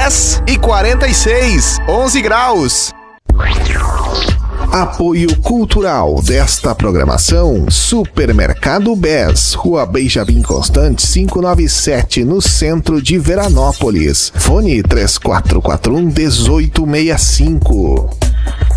10:46, 11 graus. Apoio cultural desta programação: Supermercado BES, Rua Benjamin Constant 597, no centro de Veranópolis. Fone 3441-1865.